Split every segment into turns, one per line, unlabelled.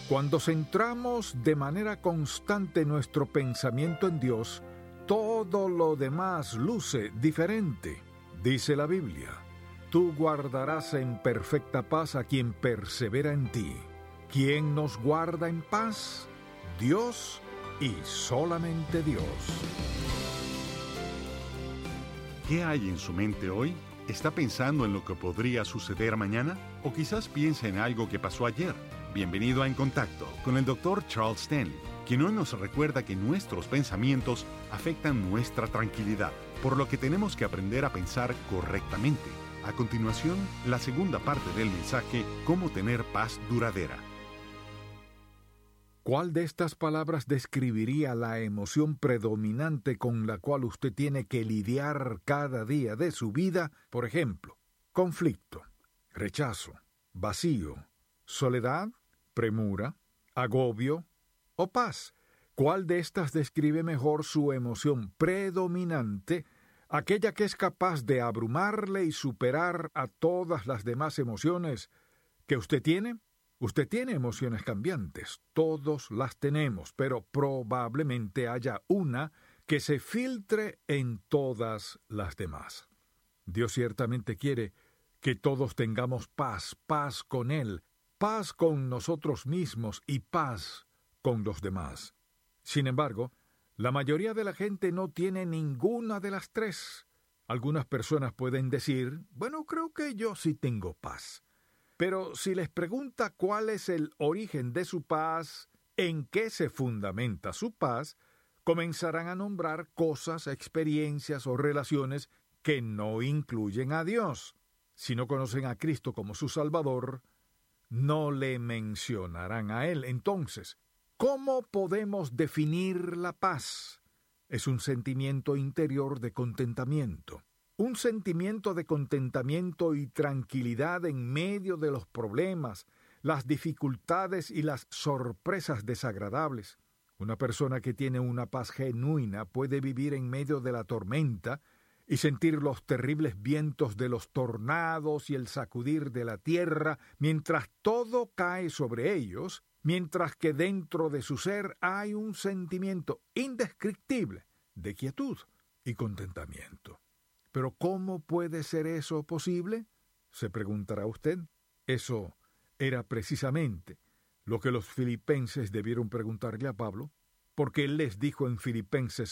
Cuando centramos de manera constante nuestro pensamiento en Dios, todo lo demás luce diferente. Dice la Biblia: tú guardarás en perfecta paz a quien persevera en ti. ¿Quién nos guarda en paz? Dios y solamente Dios.
¿Qué hay en su mente hoy? ¿Está pensando en lo que podría suceder mañana? ¿O quizás piensa en algo que pasó ayer? Bienvenido a En Contacto con el Dr. Charles Stanley, quien hoy nos recuerda que nuestros pensamientos afectan nuestra tranquilidad, por lo que tenemos que aprender a pensar correctamente. A continuación, la segunda parte del mensaje, Cómo tener paz duradera.
¿Cuál de estas palabras describiría la emoción predominante con la cual usted tiene que lidiar cada día de su vida? Por ejemplo, conflicto, rechazo, vacío, soledad, premura, agobio o paz. ¿Cuál de estas describe mejor su emoción predominante, aquella que es capaz de abrumarle y superar a todas las demás emociones que usted tiene? Usted tiene emociones cambiantes, todos las tenemos, pero probablemente haya una que se filtre en todas las demás. Dios ciertamente quiere que todos tengamos paz, paz con Él, paz con nosotros mismos y paz con los demás. Sin embargo, la mayoría de la gente no tiene ninguna de las tres. Algunas personas pueden decir: bueno, creo que yo sí tengo paz. Pero si les pregunta cuál es el origen de su paz, en qué se fundamenta su paz, comenzarán a nombrar cosas, experiencias o relaciones que no incluyen a Dios. Si no conocen a Cristo como su Salvador, no le mencionarán a Él. Entonces, ¿cómo podemos definir la paz? Es un sentimiento interior de contentamiento. Un sentimiento de contentamiento y tranquilidad en medio de los problemas, las dificultades y las sorpresas desagradables. Una persona que tiene una paz genuina puede vivir en medio de la tormenta y sentir los terribles vientos de los tornados y el sacudir de la tierra mientras todo cae sobre ellos, mientras que dentro de su ser hay un sentimiento indescriptible de quietud y contentamiento. ¿Pero cómo puede ser eso posible?, se preguntará usted. Eso era precisamente lo que los filipenses debieron preguntarle a Pablo, porque él les dijo en Filipenses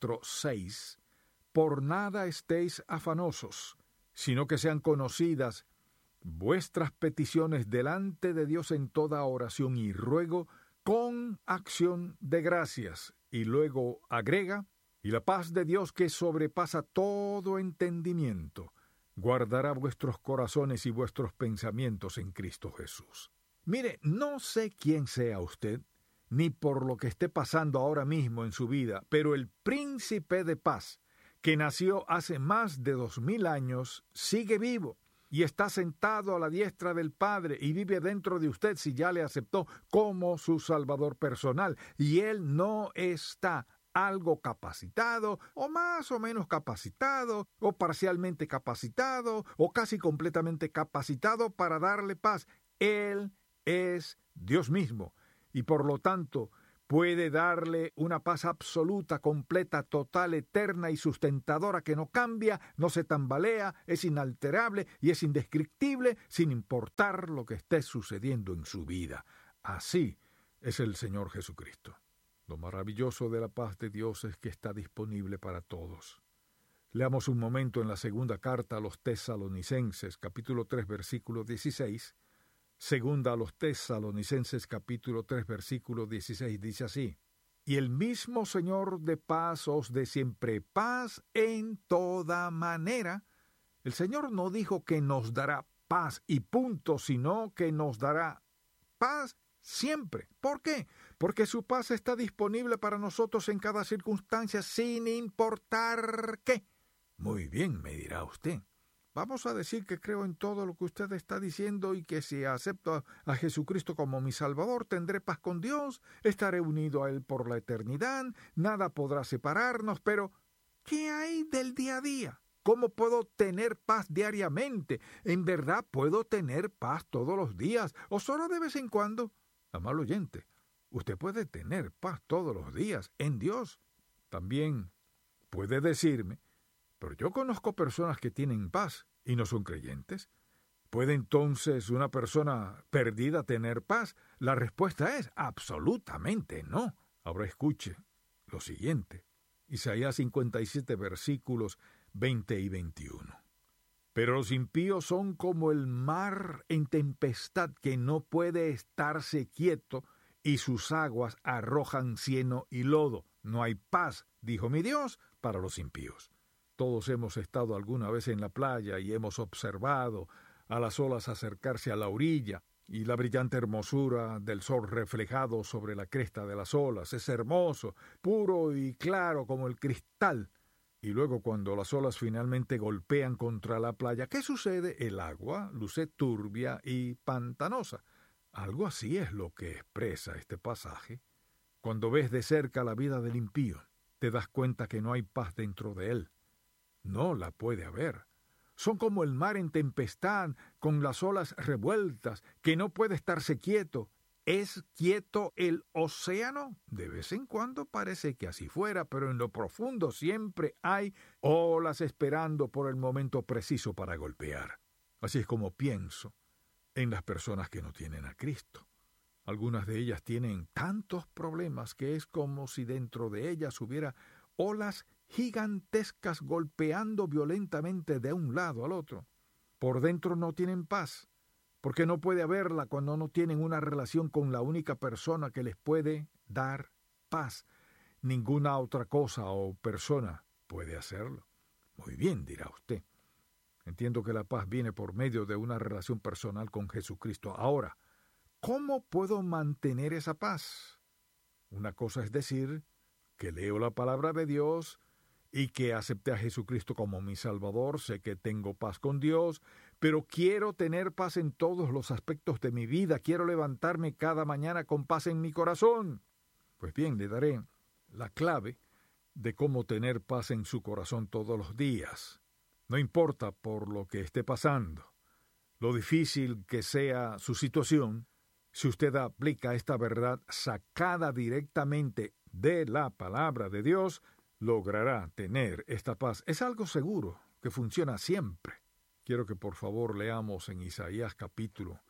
4:6, «Por nada estéis afanosos, sino que sean conocidas vuestras peticiones delante de Dios en toda oración y ruego, con acción de gracias». Y luego agrega: «Y la paz de Dios, que sobrepasa todo entendimiento, guardará vuestros corazones y vuestros pensamientos en Cristo Jesús». Mire, no sé quién sea usted, ni por lo que esté pasando ahora mismo en su vida, pero el príncipe de paz, que nació hace más de 2000 años, sigue vivo y está sentado a la diestra del Padre y vive dentro de usted si ya le aceptó como su Salvador personal. Y Él no está algo capacitado, o más o menos capacitado, o parcialmente capacitado, o casi completamente capacitado para darle paz. Él es Dios mismo, y por lo tanto puede darle una paz absoluta, completa, total, eterna y sustentadora que no cambia, no se tambalea, es inalterable y es indescriptible, sin importar lo que esté sucediendo en su vida. Así es el Señor Jesucristo. Lo maravilloso de la paz de Dios es que está disponible para todos. Leamos un momento en la segunda carta a los Tesalonicenses, capítulo 3, versículo 16. Segunda a los Tesalonicenses, capítulo 3, versículo 16, dice así: «Y el mismo Señor de paz os dé siempre paz en toda manera». El Señor no dijo que nos dará paz y punto, sino que nos dará paz siempre. ¿Por qué? Porque su paz está disponible para nosotros en cada circunstancia, sin importar qué. Muy bien, me dirá usted. Vamos a decir que creo en todo lo que usted está diciendo y que si acepto a Jesucristo como mi Salvador, tendré paz con Dios, estaré unido a Él por la eternidad, nada podrá separarnos, pero ¿qué hay del día a día? ¿Cómo puedo tener paz diariamente? ¿En verdad puedo tener paz todos los días o solo de vez en cuando? Amable oyente, usted puede tener paz todos los días en Dios. También puede decirme, pero yo conozco personas que tienen paz y no son creyentes. ¿Puede entonces una persona perdida tener paz? La respuesta es absolutamente no. Ahora escuche lo siguiente. Isaías 57, versículos 20 y 21. Pero los impíos son como el mar en tempestad que no puede estarse quieto y sus aguas arrojan cieno y lodo. No hay paz, dijo mi Dios, para los impíos. Todos hemos estado alguna vez en la playa y hemos observado a las olas acercarse a la orilla y la brillante hermosura del sol reflejado sobre la cresta de las olas. Es hermoso, puro y claro como el cristal. Y luego cuando las olas finalmente golpean contra la playa, ¿qué sucede? El agua luce turbia y pantanosa. Algo así es lo que expresa este pasaje. Cuando ves de cerca la vida del impío, te das cuenta que no hay paz dentro de él. No la puede haber. Son como el mar en tempestad, con las olas revueltas, que no puede estarse quieto. ¿Es quieto el océano? De vez en cuando parece que así fuera, pero en lo profundo siempre hay olas esperando por el momento preciso para golpear. Así es como pienso en las personas que no tienen a Cristo. Algunas de ellas tienen tantos problemas que es como si dentro de ellas hubiera olas gigantescas golpeando violentamente de un lado al otro. Por dentro no tienen paz, porque no puede haberla cuando no tienen una relación con la única persona que les puede dar paz. Ninguna otra cosa o persona puede hacerlo. Muy bien, dirá usted. Entiendo que la paz viene por medio de una relación personal con Jesucristo. Ahora, ¿cómo puedo mantener esa paz? Una cosa es decir que leo la palabra de Dios y que acepté a Jesucristo como mi Salvador, sé que tengo paz con Dios, pero quiero tener paz en todos los aspectos de mi vida, quiero levantarme cada mañana con paz en mi corazón. Pues bien, le daré la clave de cómo tener paz en su corazón todos los días. No importa por lo que esté pasando, lo difícil que sea su situación, si usted aplica esta verdad sacada directamente de la palabra de Dios, logrará tener esta paz. Es algo seguro, que funciona siempre. Quiero que por favor leamos en Isaías capítulo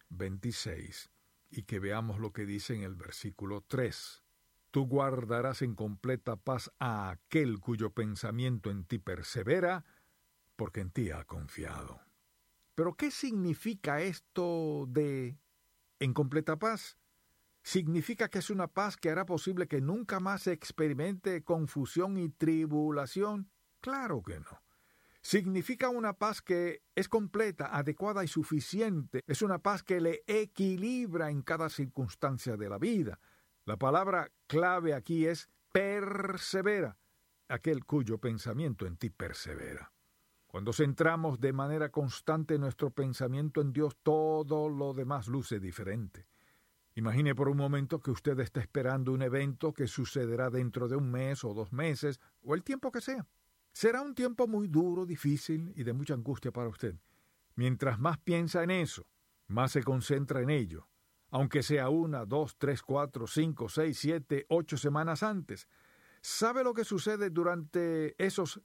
26 y que veamos lo que dice en el versículo 3. Tú guardarás en completa paz a aquel cuyo pensamiento en ti persevera, porque en ti ha confiado. ¿Pero qué significa esto de en completa paz? ¿Significa que es una paz que hará posible que nunca más se experimente confusión y tribulación? Claro que no. Significa una paz que es completa, adecuada y suficiente. Es una paz que le equilibra en cada circunstancia de la vida. La palabra clave aquí es persevera, aquel cuyo pensamiento en ti persevera. Cuando centramos de manera constante nuestro pensamiento en Dios, todo lo demás luce diferente. Imagine por un momento que usted está esperando un evento que sucederá dentro de un mes o 2 meses, o el tiempo que sea. Será un tiempo muy duro, difícil y de mucha angustia para usted. Mientras más piensa en eso, más se concentra en ello, aunque sea 1, 2, 3, 4, 5, 6, 7, 8 semanas antes. ¿Sabe lo que sucede durante esos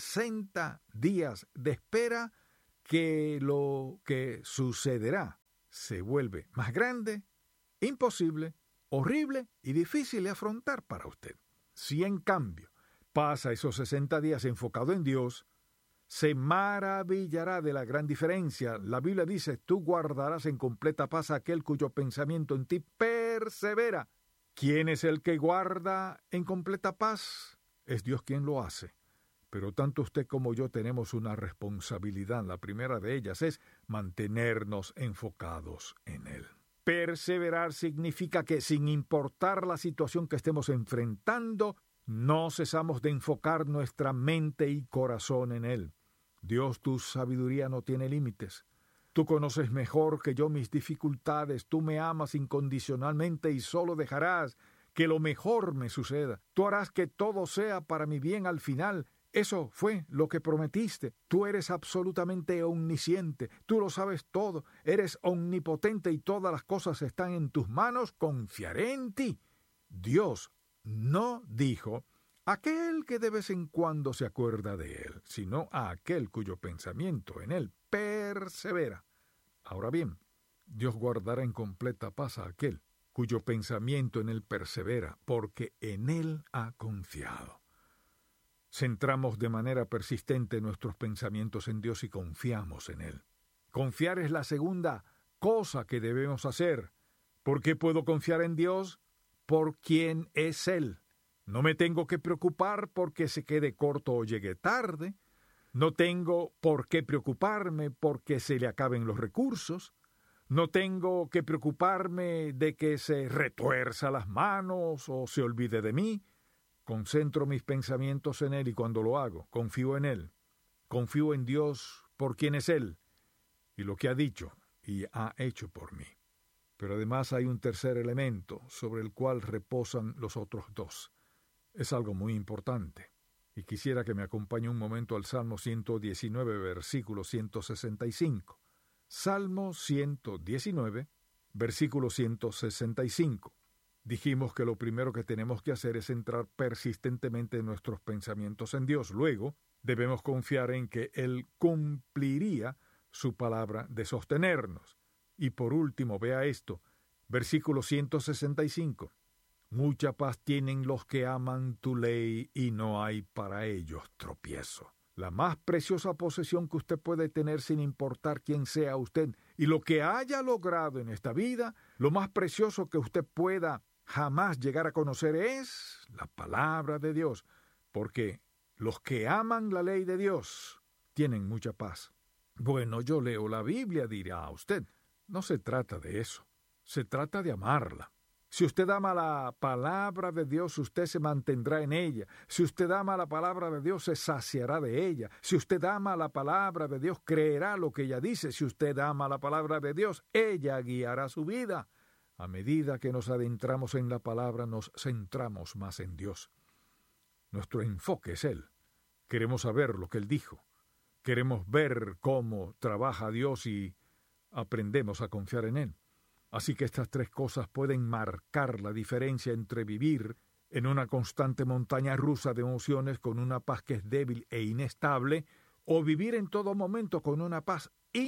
60 días de espera? Que lo que sucederá se vuelve más grande, imposible, horrible y difícil de afrontar para usted. Si en cambio pasa esos 60 días enfocado en Dios, se maravillará de la gran diferencia. La Biblia dice, tú guardarás en completa paz a aquel cuyo pensamiento en ti persevera. ¿Quién es el que guarda en completa paz? Es Dios quien lo hace. Pero tanto usted como yo tenemos una responsabilidad. La primera de ellas es mantenernos enfocados en Él. Perseverar significa que sin importar la situación que estemos enfrentando, no cesamos de enfocar nuestra mente y corazón en Él. Dios, tu sabiduría no tiene límites. Tú conoces mejor que yo mis dificultades, tú me amas incondicionalmente y solo dejarás que lo mejor me suceda. Tú harás que todo sea para mi bien al final. Eso fue lo que prometiste. Tú eres absolutamente omnisciente. Tú lo sabes todo. Eres omnipotente y todas las cosas están en tus manos. Confiaré en ti. Dios no dijo aquel que de vez en cuando se acuerda de él, sino a aquel cuyo pensamiento en él persevera. Ahora bien, Dios guardará en completa paz a aquel cuyo pensamiento en él persevera, porque en él ha confiado. Centramos de manera persistente nuestros pensamientos en Dios y confiamos en él. Confiar es la segunda cosa que debemos hacer. ¿Por qué puedo confiar en Dios? Por quién es Él. No me tengo que preocupar porque se quede corto o llegue tarde. No tengo por qué preocuparme porque se le acaben los recursos. No tengo que preocuparme de que se retuerza las manos o se olvide de mí. Concentro mis pensamientos en Él y cuando lo hago, confío en Él. Confío en Dios por quién es Él y lo que ha dicho y ha hecho por mí. Pero además hay un tercer elemento sobre el cual reposan los otros dos. Es algo muy importante. Y quisiera que me acompañe un momento al Salmo 119, versículo 165. Salmo 119, versículo 165. Dijimos que lo primero que tenemos que hacer es centrar persistentemente nuestros pensamientos en Dios. Luego, debemos confiar en que Él cumpliría su palabra de sostenernos. Y por último, vea esto, versículo 165. Mucha paz tienen los que aman tu ley y no hay para ellos tropiezo. La más preciosa posesión que usted puede tener sin importar quién sea usted y lo que haya logrado en esta vida, lo más precioso que usted pueda jamás llegar a conocer es la palabra de Dios, porque los que aman la ley de Dios tienen mucha paz. Bueno, yo leo la Biblia, dirá usted. No se trata de eso, se trata de amarla. Si usted ama la palabra de Dios, usted se mantendrá en ella. Si usted ama la palabra de Dios, se saciará de ella. Si usted ama la palabra de Dios, creerá lo que ella dice. Si usted ama la palabra de Dios, ella guiará su vida. A medida que nos adentramos en la palabra, nos centramos más en Dios. Nuestro enfoque es Él. Queremos saber lo que Él dijo. Queremos ver cómo trabaja Dios y aprendemos a confiar en Él. Así que estas tres cosas pueden marcar la diferencia entre vivir en una constante montaña rusa de emociones con una paz que es débil e inestable, o vivir en todo momento con una paz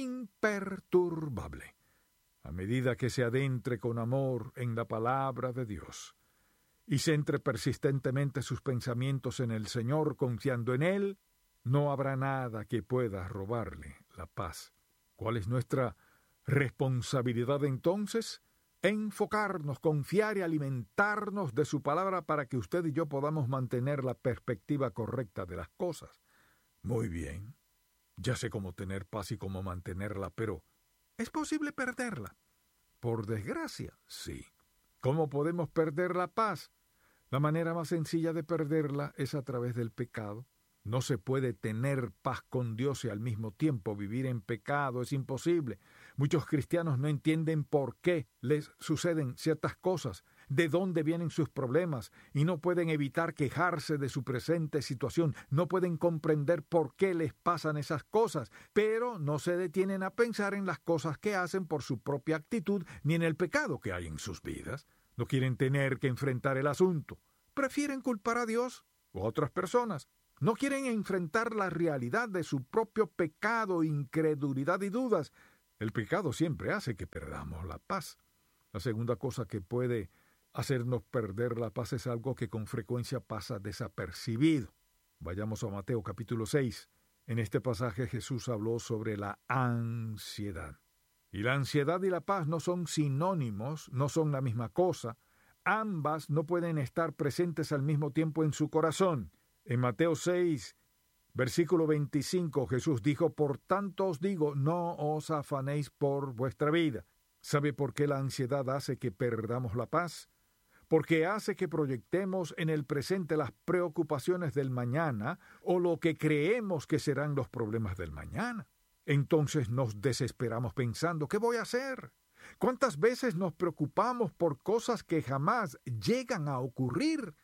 imperturbable. A medida que se adentre con amor en la palabra de Dios y centre persistentemente sus pensamientos en el Señor, confiando en Él, no habrá nada que pueda robarle la paz. ¿Cuál es nuestra responsabilidad entonces? Enfocarnos, confiar y alimentarnos de su palabra para que usted y yo podamos mantener la perspectiva correcta de las cosas. Muy bien, ya sé cómo tener paz y cómo mantenerla, pero ¿es posible perderla? Por desgracia, sí. ¿Cómo podemos perder la paz? La manera más sencilla de perderla es a través del pecado. No se puede tener paz con Dios y al mismo tiempo vivir en pecado, es imposible. Muchos cristianos no entienden por qué les suceden ciertas cosas, de dónde vienen sus problemas, y no pueden evitar quejarse de su presente situación, no pueden comprender por qué les pasan esas cosas, pero no se detienen a pensar en las cosas que hacen por su propia actitud, ni en el pecado que hay en sus vidas. No quieren tener que enfrentar el asunto. Prefieren culpar a Dios o a otras personas. No quieren enfrentar la realidad de su propio pecado, incredulidad y dudas. El pecado siempre hace que perdamos la paz. La segunda cosa que puede hacernos perder la paz es algo que con frecuencia pasa desapercibido. Vayamos a Mateo capítulo 6. En este pasaje Jesús habló sobre la ansiedad. Y la ansiedad y la paz no son sinónimos, no son la misma cosa. Ambas no pueden estar presentes al mismo tiempo en su corazón. En Mateo 6, versículo 25, Jesús dijo: por tanto os digo, no os afanéis por vuestra vida. ¿Sabe por qué la ansiedad hace que perdamos la paz? Porque hace que proyectemos en el presente las preocupaciones del mañana o lo que creemos que serán los problemas del mañana. Entonces nos desesperamos pensando: ¿qué voy a hacer? ¿Cuántas veces nos preocupamos por cosas que jamás llegan a ocurrir?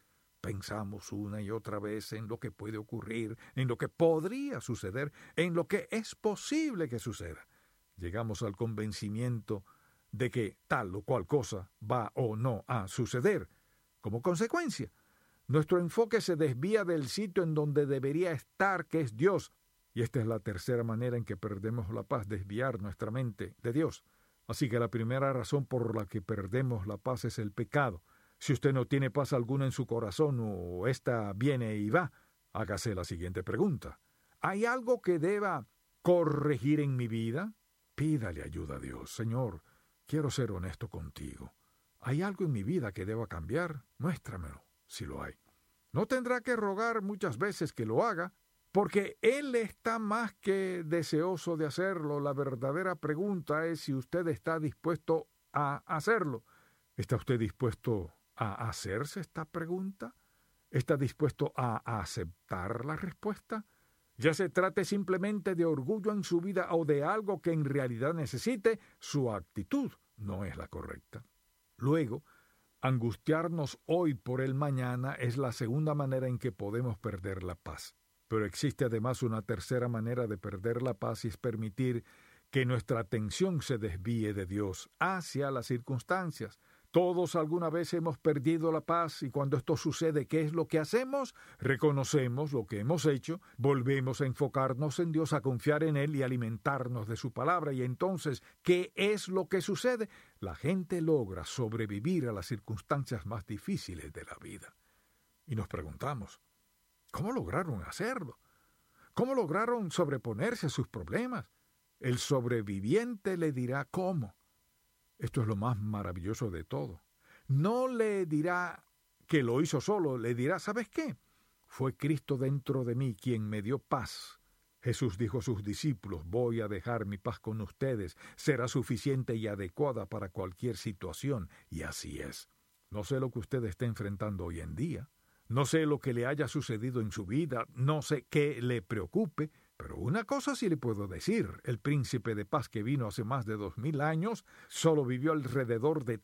pensamos una y otra vez en lo que puede ocurrir, en lo que podría suceder, en lo que es posible que suceda. Llegamos al convencimiento de que tal o cual cosa va o no a suceder. Como consecuencia, nuestro enfoque se desvía del sitio en donde debería estar, que es Dios. Y esta es la tercera manera en que perdemos la paz, desviar nuestra mente de Dios. Así que la primera razón por la que perdemos la paz es el pecado. Si usted no tiene paz alguna en su corazón o ésta viene y va, hágase la siguiente pregunta. ¿Hay algo que deba corregir en mi vida? Pídale ayuda a Dios. Señor, quiero ser honesto contigo. ¿Hay algo en mi vida que deba cambiar? Muéstramelo, si lo hay. No tendrá que rogar muchas veces que lo haga, porque Él está más que deseoso de hacerlo. La verdadera pregunta es si usted está dispuesto a hacerlo. ¿Está usted dispuesto a hacerse esta pregunta? ¿Está dispuesto a aceptar la respuesta? Ya se trate simplemente de orgullo en su vida o de algo que en realidad necesite, su actitud no es la correcta. Luego, angustiarnos hoy por el mañana es la segunda manera en que podemos perder la paz. Pero existe además una tercera manera de perder la paz y es permitir que nuestra atención se desvíe de Dios hacia las circunstancias. Todos alguna vez hemos perdido la paz y cuando esto sucede, ¿qué es lo que hacemos? Reconocemos lo que hemos hecho, volvemos a enfocarnos en Dios, a confiar en Él y alimentarnos de su palabra. Y entonces, ¿qué es lo que sucede? La gente logra sobrevivir a las circunstancias más difíciles de la vida. Y nos preguntamos, ¿cómo lograron hacerlo? ¿Cómo lograron sobreponerse a sus problemas? El sobreviviente le dirá cómo. Esto es lo más maravilloso de todo. No le dirá que lo hizo solo, le dirá, ¿sabes qué? Fue Cristo dentro de mí quien me dio paz. Jesús dijo a sus discípulos, voy a dejar mi paz con ustedes, será suficiente y adecuada para cualquier situación, y así es. No sé lo que usted está enfrentando hoy en día, no sé lo que le haya sucedido en su vida, no sé qué le preocupe, pero una cosa sí le puedo decir, el príncipe de paz que vino hace más de 2000 años, solo vivió alrededor de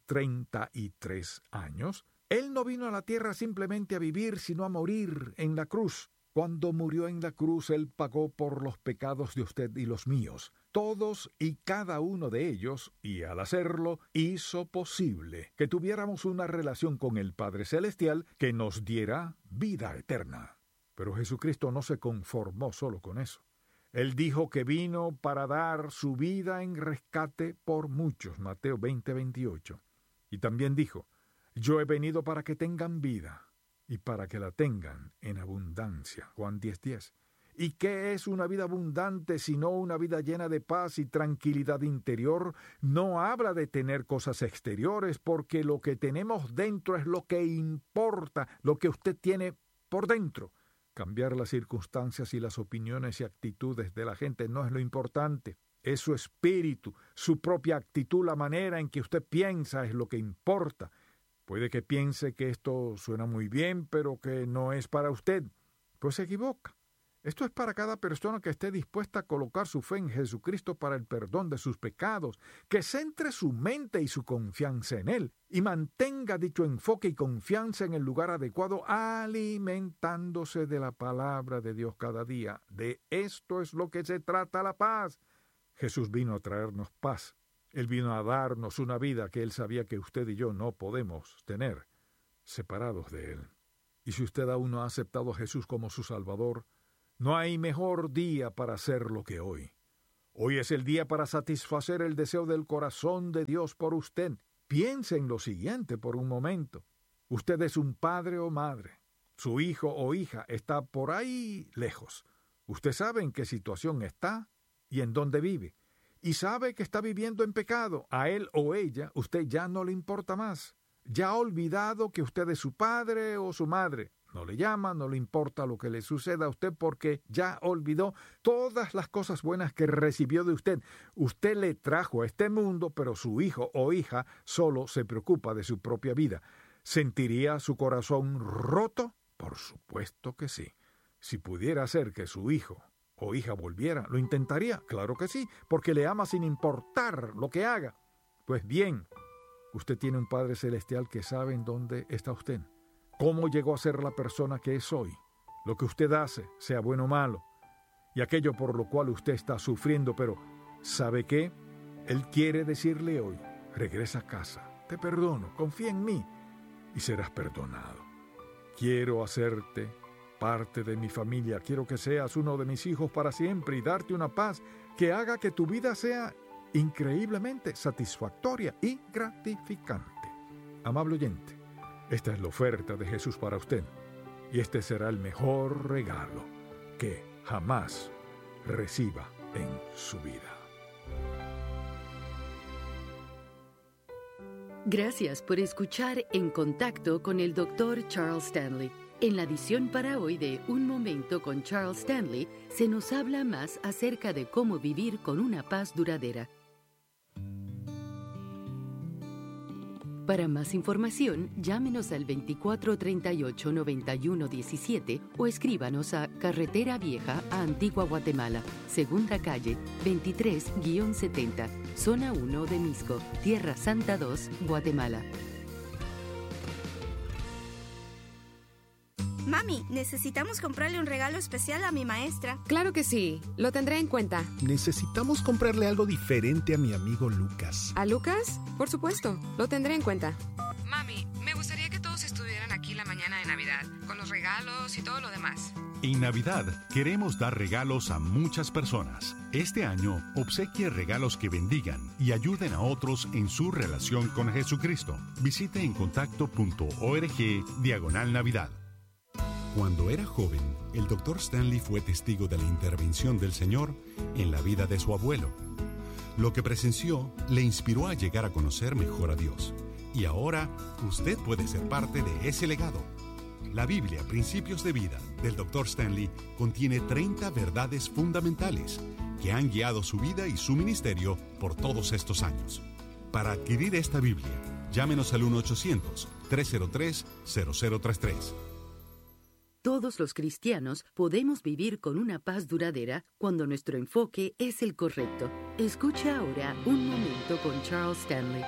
33 años. Él no vino a la tierra simplemente a vivir, sino a morir en la cruz. Cuando murió en la cruz, Él pagó por los pecados de usted y los míos, todos y cada uno de ellos, y al hacerlo, hizo posible que tuviéramos una relación con el Padre Celestial que nos diera vida eterna. Pero Jesucristo no se conformó solo con eso. Él dijo que vino para dar su vida en rescate por muchos, Mateo 20:28. Y también dijo, yo he venido para que tengan vida y para que la tengan en abundancia, Juan 10:10. ¿Y qué es una vida abundante sino una vida llena de paz y tranquilidad interior? No habla de tener cosas exteriores, porque lo que tenemos dentro es lo que importa, lo que usted tiene por dentro. Cambiar las circunstancias y las opiniones y actitudes de la gente no es lo importante. Es su espíritu, su propia actitud, la manera en que usted piensa es lo que importa. Puede que piense que esto suena muy bien, pero que no es para usted. Pues se equivoca. Esto es para cada persona que esté dispuesta a colocar su fe en Jesucristo para el perdón de sus pecados, que centre su mente y su confianza en Él, y mantenga dicho enfoque y confianza en el lugar adecuado, alimentándose de la palabra de Dios cada día. De esto es lo que se trata la paz. Jesús vino a traernos paz. Él vino a darnos una vida que Él sabía que usted y yo no podemos tener, separados de Él. Y si usted aún no ha aceptado a Jesús como su Salvador, no hay mejor día para hacerlo que hoy. Hoy es el día para satisfacer el deseo del corazón de Dios por usted. Piense en lo siguiente por un momento. Usted es un padre o madre. Su hijo o hija está por ahí lejos. Usted sabe en qué situación está y en dónde vive. Y sabe que está viviendo en pecado. A él o ella usted ya no le importa más. Ya ha olvidado que usted es su padre o su madre. No le llama, no le importa lo que le suceda a usted porque ya olvidó todas las cosas buenas que recibió de usted. Usted le trajo a este mundo, pero su hijo o hija solo se preocupa de su propia vida. ¿Sentiría su corazón roto? Por supuesto que sí. Si pudiera hacer que su hijo o hija volviera, ¿lo intentaría? Claro que sí, porque le ama sin importar lo que haga. Pues bien, usted tiene un Padre Celestial que sabe en dónde está usted. cómo llegó a ser la persona que es hoy, lo que usted hace, sea bueno o malo, y aquello por lo cual usted está sufriendo, pero ¿sabe qué? Él quiere decirle hoy, regresa a casa, te perdono, confía en mí y serás perdonado. Quiero hacerte parte de mi familia, quiero que seas uno de mis hijos para siempre y darte una paz que haga que tu vida sea increíblemente satisfactoria y gratificante. Amable oyente, esta es la oferta de Jesús para usted y este será el mejor regalo que jamás reciba en su vida.
Gracias por escuchar En Contacto con el Dr. Charles Stanley. En la edición para hoy de Un Momento con Charles Stanley, se nos habla más acerca de cómo vivir con una paz duradera. Para más información, llámenos al 2438-9117 o escríbanos a Carretera Vieja a Antigua Guatemala, Segunda Calle, 23-70, Zona 1 de Misco, Tierra Santa 2, Guatemala.
Mami, necesitamos comprarle un regalo especial a mi maestra.
Claro que sí, lo tendré en cuenta.
Necesitamos comprarle algo diferente a mi amigo Lucas.
¿A Lucas? Por supuesto, lo tendré en cuenta. Mami, me gustaría que todos estuvieran aquí la mañana de Navidad, con los regalos y todo lo demás.
En Navidad queremos dar regalos a muchas personas. Este año, obsequie regalos que bendigan y ayuden a otros en su relación con Jesucristo. Visite encontacto.org/Navidad.
Cuando era joven, el Dr. Stanley fue testigo de la intervención del Señor en la vida de su abuelo. Lo que presenció le inspiró a llegar a conocer mejor a Dios. Y ahora, usted puede ser parte de ese legado. La Biblia, Principios de Vida, del Dr. Stanley, contiene 30 verdades fundamentales que han guiado su vida y su ministerio por todos estos años. Para adquirir esta Biblia, llámenos al 1-800-303-0033.
Todos los cristianos podemos vivir con una paz duradera cuando nuestro enfoque es el correcto. Escucha ahora Un Momento con Charles Stanley.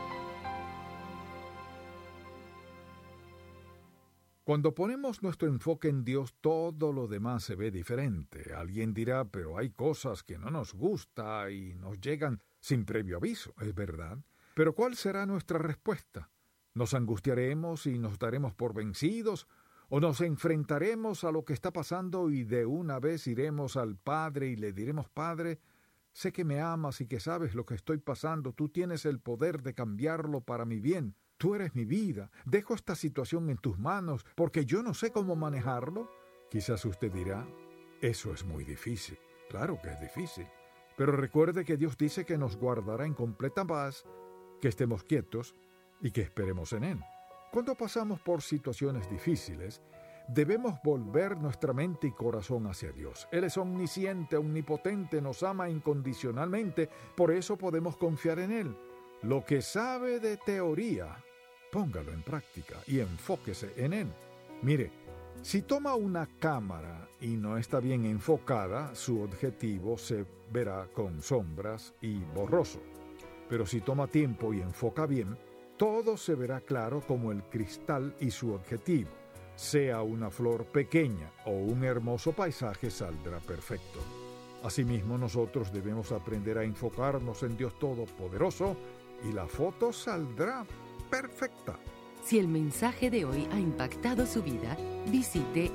Cuando ponemos nuestro enfoque en Dios, todo lo demás se ve diferente. Alguien dirá, pero hay cosas que no nos gusta y nos llegan sin previo aviso, ¿es verdad? Pero ¿cuál será nuestra respuesta? ¿Nos angustiaremos y nos daremos por vencidos? ¿O nos enfrentaremos a lo que está pasando y de una vez iremos al Padre y le diremos, Padre, sé que me amas y que sabes lo que estoy pasando, tú tienes el poder de cambiarlo para mi bien, tú eres mi vida, dejo esta situación en tus manos porque yo no sé cómo manejarlo? Quizás usted dirá, eso es muy difícil. Claro que es difícil, pero recuerde que Dios dice que nos guardará en completa paz, que estemos quietos y que esperemos en Él. Cuando pasamos por situaciones difíciles, debemos volver nuestra mente y corazón hacia Dios. Él es omnisciente, omnipotente, nos ama incondicionalmente, por eso podemos confiar en Él. Lo que sabe de teoría, póngalo en práctica y enfóquese en Él. Mire, si toma una cámara y no está bien enfocada, su objetivo se verá con sombras y borroso. Pero si toma tiempo y enfoca bien, todo se verá claro como el cristal y su objetivo. Sea una flor pequeña o un hermoso paisaje, saldrá perfecto. Asimismo, nosotros debemos aprender a enfocarnos en Dios Todopoderoso y la foto saldrá perfecta.
Si el mensaje de hoy ha impactado su vida, visite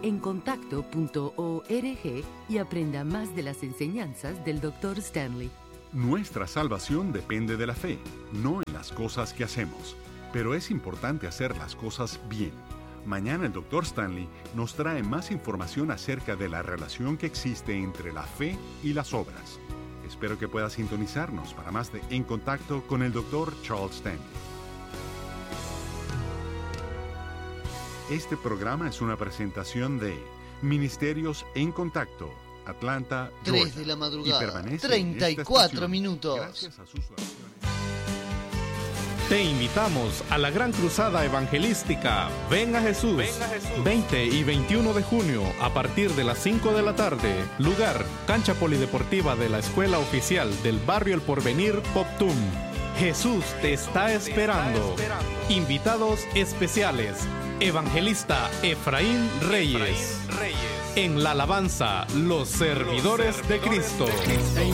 encontacto.org y aprenda más de las enseñanzas del Dr. Stanley.
Nuestra salvación depende de la fe, no en las cosas que hacemos. Pero es importante hacer las cosas bien. Mañana el Dr. Stanley nos trae más información acerca de la relación que existe entre la fe y las obras. Espero que pueda sintonizarnos para más de En Contacto con el Dr. Charles Stanley. Este programa es una presentación de Ministerios En Contacto, Atlanta, Georgia.
3 de la madrugada,
y permanece
34 minutos.
Gracias a sus oraciones.
Te invitamos a la gran cruzada evangelística Ven a Jesús, 20 y 21 de junio a partir de las 5 de la tarde. Lugar, cancha polideportiva de la Escuela Oficial del Barrio El Porvenir, Poptum. Jesús te está esperando. Invitados especiales: Evangelista Efraín Reyes. En la alabanza, los servidores de Cristo.